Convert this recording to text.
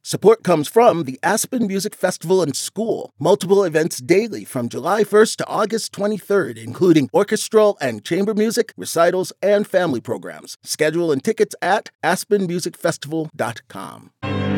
Support comes from the Aspen Music Festival and School. Multiple events daily from July 1st to August 23rd, including orchestral and chamber music, recitals, and family programs. Schedule and tickets at aspenmusicfestival.com.